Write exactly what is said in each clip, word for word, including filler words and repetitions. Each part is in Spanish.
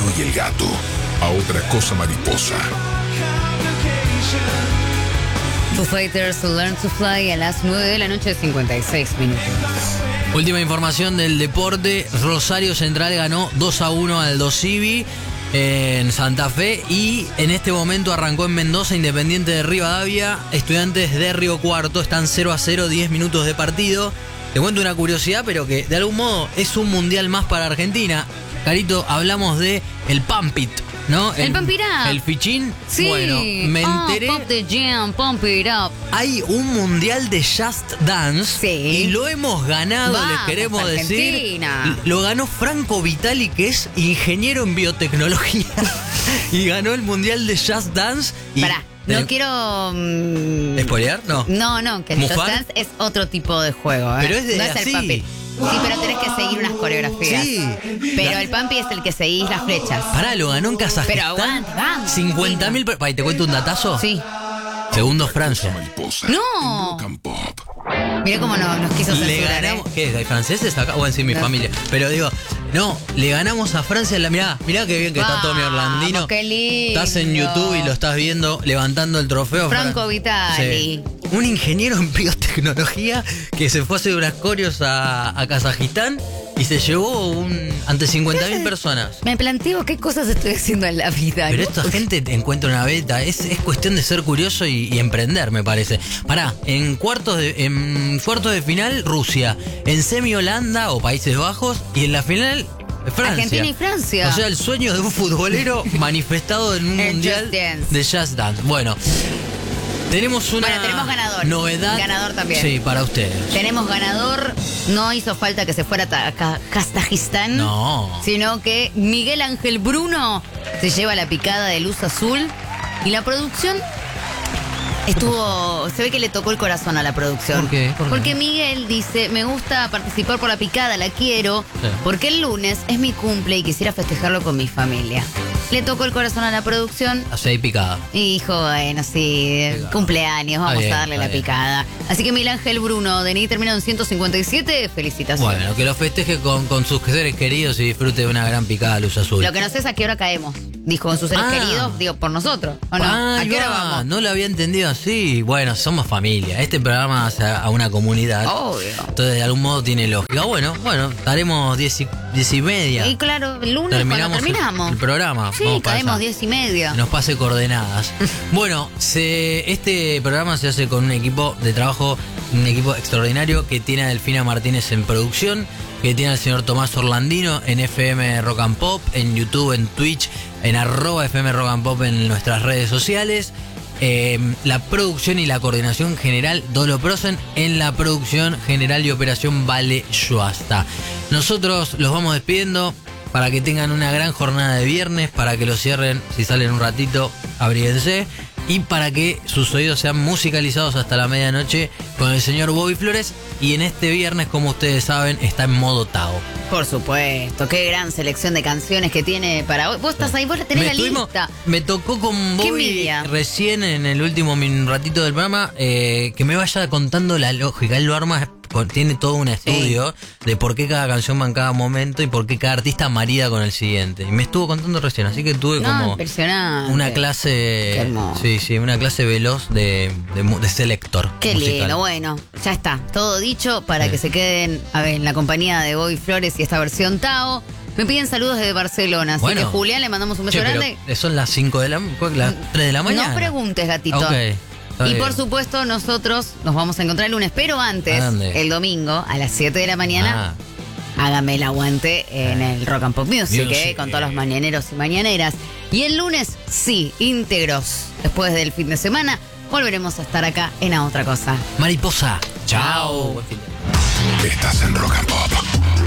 perro y el gato a otra cosa mariposa. Foo Fighters, Learn to Fly a las nueve de la noche, cincuenta y seis minutos. Última información del deporte. Rosario Central ganó dos a uno al Dosivi en Santa Fe y en este momento arrancó en Mendoza Independiente de Rivadavia. Estudiantes de Río Cuarto están cero a cero, diez minutos de partido. Te cuento una curiosidad, pero que de algún modo es un mundial más para Argentina. Carito, hablamos de el Pump It, ¿no? El, el Pump It Up. El fichín. Sí. Bueno, me enteré. Oh, pump the jam, pump it up. Hay un mundial de Just Dance. Sí. Y lo hemos ganado, Vamos, les queremos Argentina. decir. Lo ganó Franco Vitali, que es ingeniero en biotecnología. Y ganó el mundial de Just Dance. Y Pará, no de... quiero... Um... ¿Spoilear? No. No, no, que el Just ¿Mufar? Dance es otro tipo de juego. ¿eh? Pero es de no es así. el Pump It. Sí, pero tenés que seguir unas coreografías. Sí. Pero el Pump It es el que seguís las flechas. Pará, lo ganó en Kazajistán. Pero aguante, vamos. cincuenta mil... Per... ¿Te cuento un datazo? Sí. Segundo Francia. Mariposa. No. Rock and Pop. Mirá cómo no, nos quiso Le censurar, ganamos. ¿eh? ¿Qué? ¿Hay franceses acá? Bueno, sí, mi No. familia. Pero digo, no, le ganamos a Francia en la. Mirá, mirá qué bien que está Tommy Orlandino. Vamos, qué lindo. Estás en YouTube y lo estás viendo levantando el trofeo. Franco Fran- Vitali. Sí. Un ingeniero en biotecnología que se fue a hacer unas coreos a, a Kazajistán y se llevó un ante cincuenta mil personas. Me planteo qué cosas estoy haciendo en la vida. Pero ¿no? esta gente te encuentra una beta. Es, es cuestión de ser curioso y, y emprender, me parece. Pará, en cuartos de en cuartos de final, Rusia. En semi, Holanda o Países Bajos. Y en la final, Francia. Argentina y Francia. O sea, el sueño de un futbolero manifestado en un El mundial Just Dance. de Just Dance. Bueno, tenemos una Bueno, tenemos ganador. novedad. Ganador también. Sí, para ustedes. Tenemos ganador. No hizo falta que se fuera a Ka- Kazajistán. No. Sino que Miguel Ángel Bruno se lleva la picada de luz azul. Y la producción estuvo... Se ve que le tocó el corazón a la producción. ¿Por qué? ¿Por qué? Porque Miguel dice, me gusta participar por la picada, la quiero. Sí. Porque el lunes es mi cumple y quisiera festejarlo con mi familia. Le tocó el corazón a la producción. Hace ahí picada. Y dijo, bueno, sí, Picada. cumpleaños, vamos Está bien, a darle está la bien. picada. Así que Miguel Ángel Bruno, D N I terminado en ciento cincuenta y siete, felicitaciones. Bueno, que lo festeje con, con sus seres queridos y disfrute de una gran picada de luz azul. Lo que no sé es a qué hora caemos. Dijo, con sus seres Ah. queridos, digo, por nosotros. ¿O no? Ah, ¿A qué hora va, vamos? no lo había entendido así. Bueno, somos familia. Este programa hace a una comunidad. Obvio. Entonces, de algún modo tiene lógica. Bueno, bueno, estaremos diez y, diez y media. Y claro, el lunes Terminamos cuando el- terminamos. el programa. Sí, Vamos para caemos allá. diez y media. Que nos pase coordenadas. Bueno, se, este programa se hace con un equipo de trabajo, un equipo extraordinario que tiene a Delfina Martínez en producción, que tiene al señor Tomás Orlandino en F M Rock and Pop, en YouTube, en Twitch, en arroba F M Rock and Pop en nuestras redes sociales. Eh, la producción y la coordinación general Dolo Prosen, en la producción general y operación Vale Yuasta. Nosotros los vamos despidiendo para que tengan una gran jornada de viernes, para que lo cierren, si salen un ratito, abríguense, y para que sus oídos sean musicalizados hasta la medianoche con el señor Bobby Flores. Y en este viernes, como ustedes saben, está en modo Tao. Por supuesto, qué gran selección de canciones que tiene para hoy. Vos estás ahí, vos la tenés Me, la estuvimos- lista. me tocó con Qué Bobby envidia. recién en el último min- ratito del programa eh, que me vaya contando la lógica. Él lo arma, con- tiene todo un estudio de por qué cada canción va en cada momento y por qué cada artista marida con el siguiente. Y me estuvo contando recién, así que tuve No, como impresionante. una clase, Qué hermoso. sí, sí, una clase veloz de, de, mu- de selector. Qué musical. lindo, bueno, ya está, todo dicho para Sí. que se queden a ver, en la compañía de Bobby Flores y esta versión Tao. Me piden saludos desde Barcelona, así Bueno. que Julián le mandamos un beso Che, pero grande. son las cinco de la las tres de la mañana. No preguntes, gatito. Ok, está Y bien. por supuesto, nosotros nos vamos a encontrar el lunes, pero antes, ¿A dónde? el domingo, a las siete de la mañana, Ah, hágame el aguante en el Rock and Pop Music, Music. eh, con todos los mañaneros y mañaneras. Y el lunes, sí, íntegros, después del fin de semana, volveremos a estar acá en A Otra Cosa. mariposa. Chao. Buen fin de- Estás en Rock and Pop.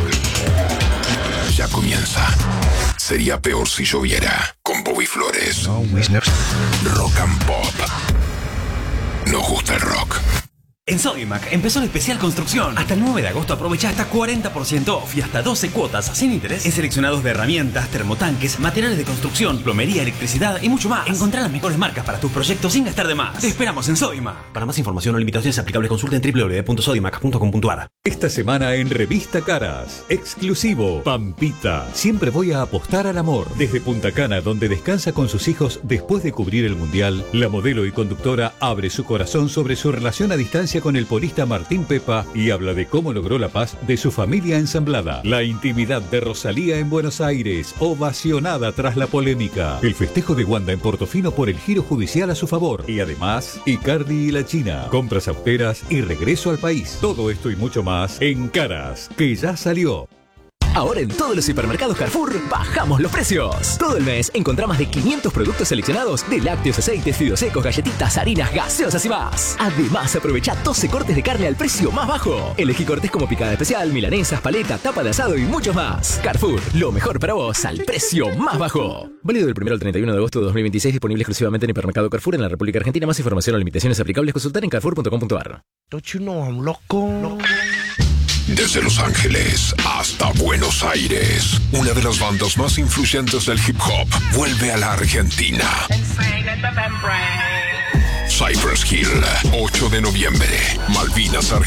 Ya comienza. Sería peor si lloviera. Con Bobby Flores. Rock and Pop. Nos gusta el rock. En Sodimac empezó el especial construcción. Hasta el nueve de agosto aprovecha hasta cuarenta por ciento off y hasta doce cuotas sin interés en seleccionados de herramientas, termotanques, materiales de construcción, plomería, electricidad y mucho más. Encontrá las mejores marcas para tus proyectos sin gastar de más. Te esperamos en Sodimac. Para más información o limitaciones aplicables consulta en doble u doble u doble u punto sodimac punto com punto a r. Esta semana en Revista Caras, exclusivo, Pampita. Siempre voy a apostar al amor. Desde Punta Cana, donde descansa con sus hijos después de cubrir el Mundial, la modelo y conductora abre su corazón sobre su relación a distancia con el porista Martín Pepa y habla de cómo logró la paz de su familia ensamblada. La intimidad de Rosalía en Buenos Aires, ovacionada tras la polémica. El festejo de Wanda en Portofino por el giro judicial a su favor. Y además, Icardi y la China. Compras austeras y regreso al país. Todo esto y mucho más en Caras, que ya salió. Ahora en todos los hipermercados Carrefour bajamos los precios. Todo el mes encontrá más de quinientos productos seleccionados de lácteos, aceites, fideos secos, galletitas, harinas, gaseosas y más. Además, aprovechá doce cortes de carne al precio más bajo. Elegí cortes como picada especial, milanesas, paleta, tapa de asado y muchos más. Carrefour, lo mejor para vos al precio más bajo. Válido del primero al treinta y uno de agosto de dos mil veintiséis, disponible exclusivamente en hipermercado Carrefour en la República Argentina. Más información o limitaciones aplicables consultar en carrefour punto com punto a r. Don't you know I'm loco? Desde Los Ángeles hasta Buenos Aires, una de las bandas más influyentes del hip hop vuelve a la Argentina. Cypress Hill, ocho de noviembre, Malvinas, Argentina.